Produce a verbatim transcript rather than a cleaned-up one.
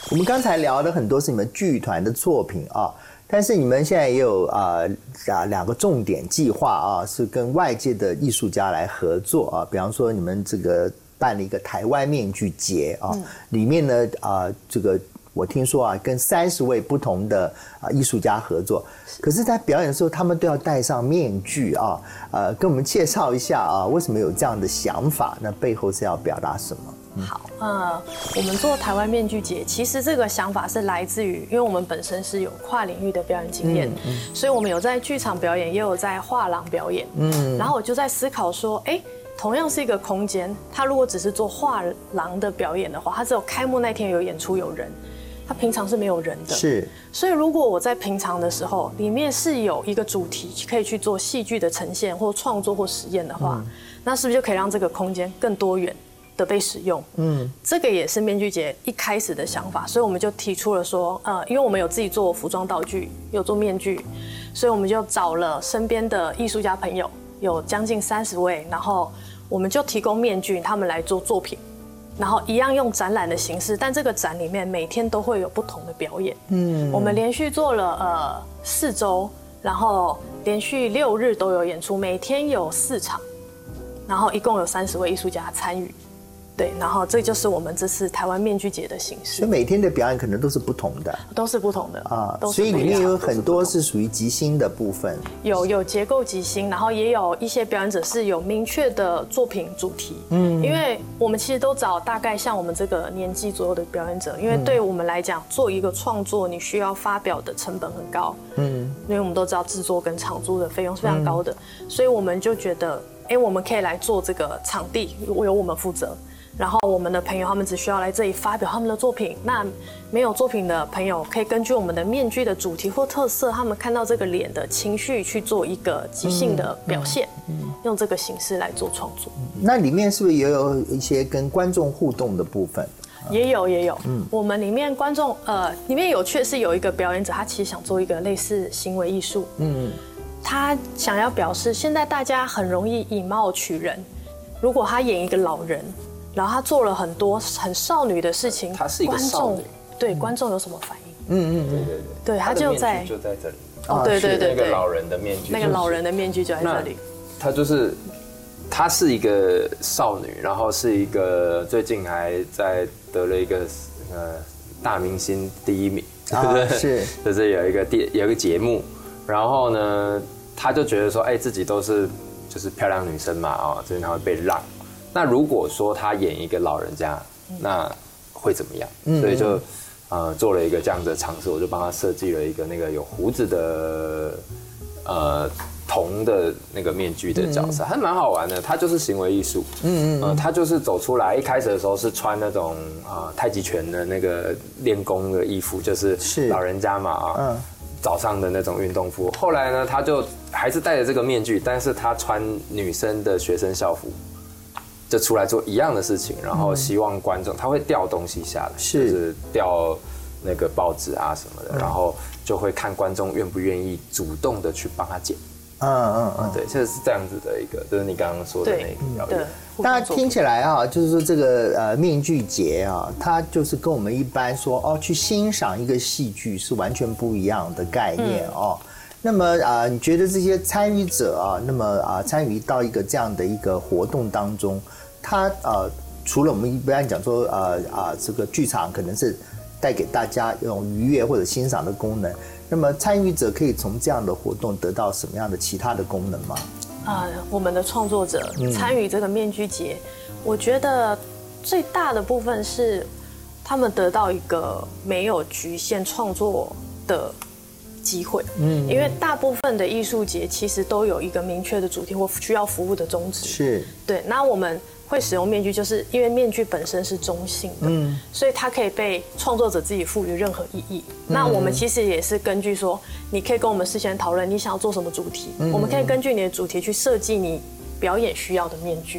我们刚才聊的很多是你们剧团的作品啊，但是你们现在也有啊啊两个重点计划啊，是跟外界的艺术家来合作啊，比方说你们这个办了一个台湾面具节啊，嗯、里面呢啊这个我听说啊，跟三十位不同的啊艺术家合作，可是，在表演的时候，他们都要戴上面具啊，呃，跟我们介绍一下啊，为什么有这样的想法？那背后是要表达什么？ 好，呃，我们做台湾面具节，其实这个想法是来自于，因为我们本身是有跨领域的表演经验，嗯嗯、所以我们有在剧场表演，也有在画廊表演。嗯，然后我就在思考说，哎，同样是一个空间，它如果只是做画廊的表演的话，它只有开幕那天有演出有人，它平常是没有人的。是，所以如果我在平常的时候，里面是有一个主题可以去做戏剧的呈现或创作或实验的话，嗯、那是不是就可以让这个空间更多元的被使用？嗯，这个也是面具节一开始的想法，所以我们就提出了说，呃，因为我们有自己做服装道具，有做面具，所以我们就找了身边的艺术家朋友，有将近三十位，然后我们就提供面具，他们来做作品，然后一样用展览的形式，但这个展里面每天都会有不同的表演。嗯，我们连续做了呃四周，然后连续六日都有演出，每天有四场，然后一共有三十位艺术家参与。对，然后这就是我们这次台湾面具节的形式。 所以每天的表演可能都是不同的， 都是不同的啊。 所以里面有很多是属于即兴的部分， 有有结构即兴，然后也有一些表演者是有明确的作品主题。嗯，因为我们其实都找大概像我们这个年纪左右的表演者，因为对我们来讲，做一个创作你需要发表的成本很高。嗯，因为我们都知道制作跟场租的费用是非常高的，嗯、所以我们就觉得，哎，我们可以来做这个场地，由我们负责。然后我们的朋友他们只需要来这里发表他们的作品，那没有作品的朋友可以根据我们的面具的主题或特色，他们看到这个脸的情绪去做一个即兴的表现，嗯嗯、用这个形式来做创作。 那里面是不是也有一些跟观众互动的部分？ 也有也有，嗯，我们里面观众呃里面有确实有一个表演者，他其实想做一个类似行为艺术，嗯，他想要表示现在大家很容易以貌取人，如果他演一个老人。然后他做了很多很少女的事情， 她是一个少女， 对观众有什么反应？ 嗯嗯， 对对对， 对他就在就在这里。 哦，对对对， 那个老人的面具， 那个老人的面具就在这里。 她就是，她是一个少女，然后是一个最近还在得了一个呃大明星第一名，对不对？是，就是有一个电有一个节目，然后呢，她就觉得说，哎，自己都是就是漂亮女生嘛，啊，所以她会被让。那如果说他演一个老人家，那会怎么样？嗯、所以就呃做了一个这样子的尝试，我就帮他设计了一个那个有胡子的呃铜的那个面具的角色，还蛮好玩的。他就是行为艺术，嗯嗯，呃，他就是走出来，一开始的时候是穿那种啊、呃、太极拳的那个练功的衣服，就是老人家嘛啊。嗯早上的那种运动服，后来呢，他就还是戴着这个面具，但是他穿女生的学生校服。就出来做一样的事情，然后希望观众他会掉东西下来，是就是掉那个报纸啊什么的，嗯、然后就会看观众愿不愿意主动的去帮他捡。嗯嗯嗯，对，这是这样子的一个，就是你刚刚说的那个表演。 大家听起来啊，就是说这个呃面具节啊，它就是跟我们一般说哦去欣赏一个戏剧是完全不一样的概念哦。嗯那么啊、呃，你觉得这些参与者啊，那么啊、呃、参与到一个这样的一个活动当中，他呃除了我们一般讲说呃啊、呃、这个剧场可能是带给大家一种愉悦或者欣赏的功能，那么参与者可以从这样的活动得到什么样的其他的功能吗？ 啊、呃，我们的创作者参与这个面具节，嗯、我觉得最大的部分是他们得到一个没有局限创作的机会，嗯，因为大部分的艺术节其实都有一个明确的主题或需要服务的宗旨，是对。那我们会使用面具，就是因为面具本身是中性的，嗯，所以它可以被创作者自己赋予任何意义。嗯、那我们其实也是根据说，你可以跟我们事先讨论你想要做什么主题，嗯、我们可以根据你的主题去设计你表演需要的面具。